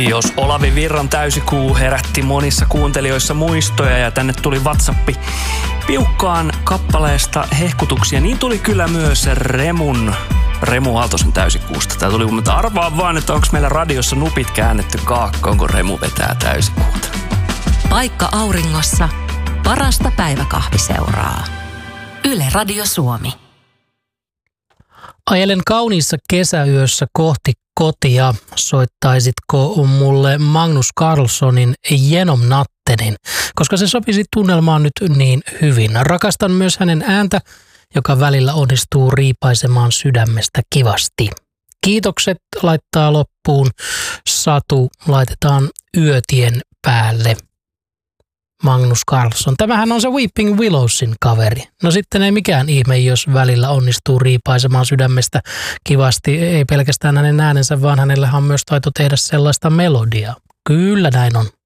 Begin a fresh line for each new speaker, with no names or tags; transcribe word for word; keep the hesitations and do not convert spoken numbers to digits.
Jos Olavi Virran täysikuu herätti monissa kuuntelijoissa muistoja ja tänne tuli WhatsAppi piukkaan kappaleesta hehkutuksia, niin tuli kyllä myös Remun, Remu Aaltosen täysikuusta. Tää tuli, mutta arvaa vaan, että onko meillä radiossa nupit käännetty kaakkoon, kun Remu vetää täysikuuta.
Paikka auringossa, parasta päiväkahviseuraa. Yle Radio Suomi.
Ajelen kauniissa kesäyössä kohti kotia. Soittaisitko mulle Magnus Carlssonin Genom natten, koska se sopisi tunnelmaan nyt niin hyvin. Rakastan myös hänen ääntä, joka välillä onnistuu riipaisemaan sydämestä kivasti. Kiitokset laittaa loppuun Satu. Laitetaan yötien päälle. Magnus Carlsson. Tämähän on se Weeping Willowsin kaveri. No sitten ei mikään ihme, jos välillä onnistuu riipaisemaan sydämestä kivasti. Ei pelkästään hänen äänensä, vaan hänellähän on myös taito tehdä sellaista melodiaa. Kyllä näin on.